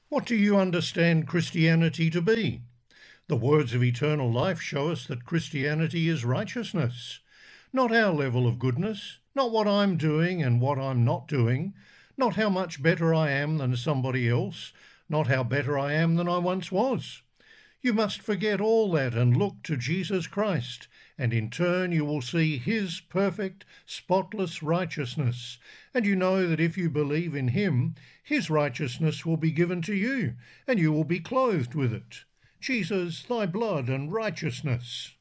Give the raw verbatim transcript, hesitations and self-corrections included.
What do you understand Christianity to be? The words of eternal life show us that Christianity is righteousness. Not our level of goodness, not what I'm doing and what I'm not doing, not how much better I am than somebody else, not how better I am than I once was. You must forget all that and look to Jesus Christ, and in turn you will see his perfect, spotless righteousness. And you know that if you believe in him, his righteousness will be given to you, and you will be clothed with it. Jesus, thy blood and righteousness.